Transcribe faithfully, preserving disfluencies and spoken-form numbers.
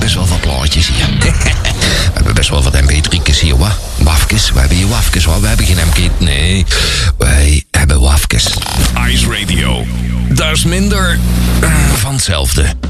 best wel wat plaatjes hier. We hebben best wel wat M P drie's hier, hoor. Wafkes, we hebben hier wafkes, hoor. We hebben geen M P... Nee, wij hebben wafkes. Ice Radio. Dat is minder uh, van hetzelfde.